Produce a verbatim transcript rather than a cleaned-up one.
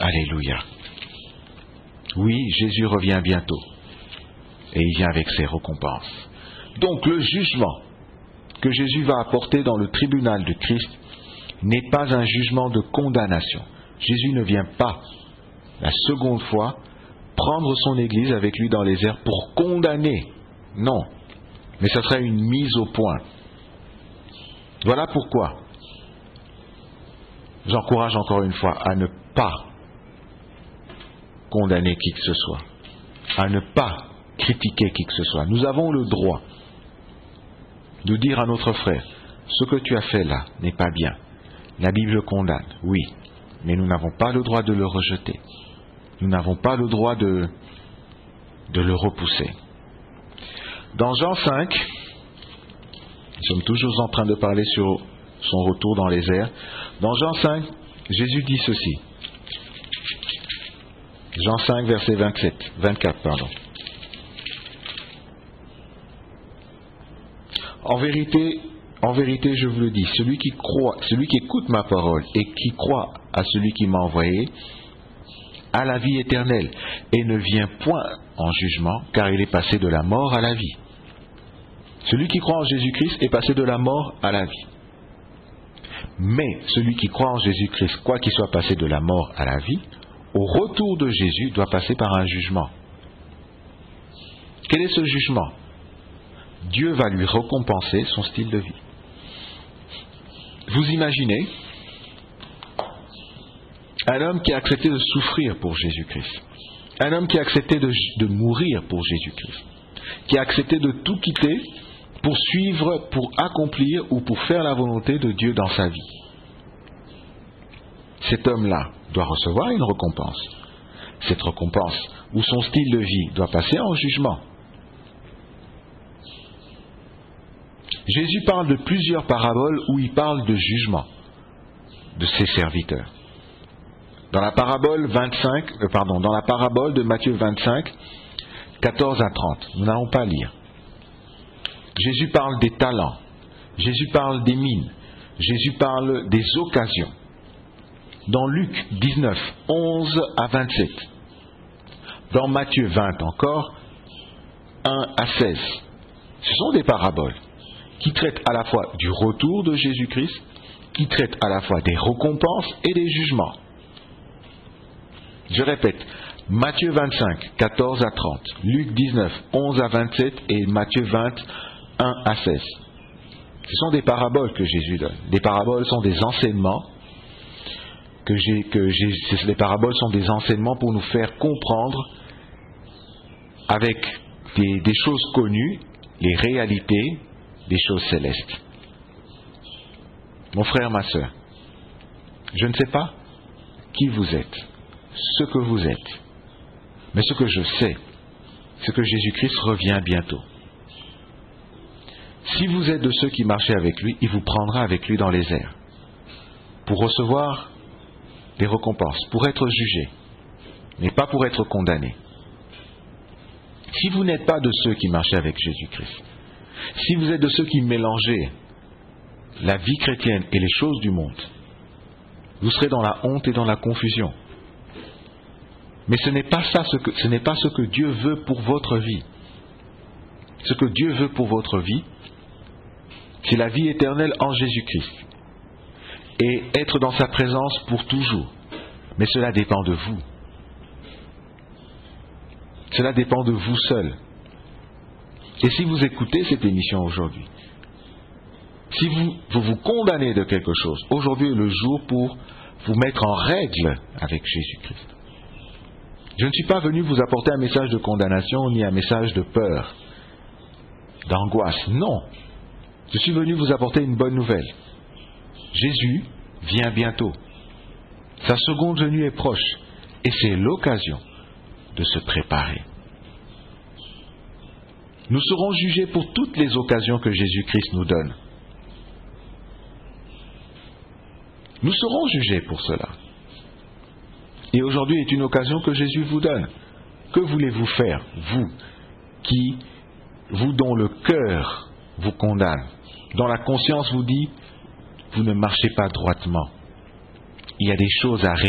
Alléluia. Oui, Jésus revient bientôt. Et il vient avec ses récompenses. Donc le jugement que Jésus va apporter dans le tribunal de Christ n'est pas un jugement de condamnation. Jésus ne vient pas, la seconde fois, prendre son Église avec lui dans les airs pour condamner. Non. Mais ce serait une mise au point. Voilà pourquoi j'encourage encore une fois à ne pas condamner qui que ce soit, à ne pas critiquer qui que ce soit. Nous avons le droit de dire à notre frère, ce que tu as fait là n'est pas bien. La Bible condamne, oui, mais nous n'avons pas le droit de le rejeter. Nous n'avons pas le droit de, de le repousser. Dans Jean cinq, nous sommes toujours en train de parler sur son retour dans les airs. Dans Jean cinq, Jésus dit ceci. Jean cinq, verset vingt-sept, vingt-quatre, pardon. En vérité, en vérité, je vous le dis, celui qui croit, celui qui écoute ma parole et qui croit à celui qui m'a envoyé, a la vie éternelle et ne vient point en jugement, car il est passé de la mort à la vie. Celui qui croit en Jésus-Christ est passé de la mort à la vie. Mais celui qui croit en Jésus-Christ, quoi qu'il soit passé de la mort à la vie, au retour de Jésus doit passer par un jugement. Quel est ce jugement? Dieu va lui récompenser son style de vie. Vous imaginez un homme qui a accepté de souffrir pour Jésus-Christ, un homme qui a accepté de, de mourir pour Jésus-Christ, qui a accepté de tout quitter pour suivre, pour accomplir ou pour faire la volonté de Dieu dans sa vie. Cet homme-là doit recevoir une récompense. Cette récompense, ou son style de vie, doit passer en jugement. Jésus parle de plusieurs paraboles où il parle de jugement de ses serviteurs. Dans la parabole vingt-cinq, euh, pardon, dans la parabole de Matthieu vingt-cinq, quatorze à trente, nous n'allons pas lire. Jésus parle des talents, Jésus parle des mines, Jésus parle des occasions. Dans Luc dix-neuf, onze à vingt-sept, dans Matthieu vingt encore, un à seize, ce sont des paraboles qui traitent à la fois du retour de Jésus-Christ, qui traitent à la fois des récompenses et des jugements. Je répète, Matthieu vingt-cinq, quatorze à trente, Luc dix-neuf, onze à vingt-sept et Matthieu vingt, un à seize. Ce sont des paraboles que Jésus donne. Les paraboles sont des enseignements que j'ai, que j'ai, les paraboles sont des enseignements pour nous faire comprendre avec des, des choses connues, les réalités des choses célestes. Mon frère, ma sœur, je ne sais pas qui vous êtes, ce que vous êtes, mais ce que je sais, c'est que Jésus-Christ revient bientôt. Si vous êtes de ceux qui marchaient avec lui, il vous prendra avec lui dans les airs pour recevoir des récompenses, pour être jugé, mais pas pour être condamné. Si vous n'êtes pas de ceux qui marchaient avec Jésus-Christ, si vous êtes de ceux qui mélangez la vie chrétienne et les choses du monde, vous serez dans la honte et dans la confusion. Mais ce n'est pas ça, ce que, ce n'est pas ce que Dieu veut pour votre vie. Ce que Dieu veut pour votre vie, c'est la vie éternelle en Jésus-Christ. Et être dans sa présence pour toujours. Mais cela dépend de vous. Cela dépend de vous seul. Et si vous écoutez cette émission aujourd'hui, si vous, vous vous condamnez de quelque chose, aujourd'hui est le jour pour vous mettre en règle avec Jésus-Christ. Je ne suis pas venu vous apporter un message de condamnation ni un message de peur, d'angoisse. Non. Je suis venu vous apporter une bonne nouvelle. Jésus vient bientôt. Sa seconde venue est proche. Et c'est l'occasion de se préparer. Nous serons jugés pour toutes les occasions que Jésus-Christ nous donne. Nous serons jugés pour cela. Et aujourd'hui est une occasion que Jésus vous donne. Que voulez-vous faire, vous, qui, vous dont le cœur vous condamne, dont la conscience vous dit, vous ne marchez pas droitement. Il y a des choses à régler.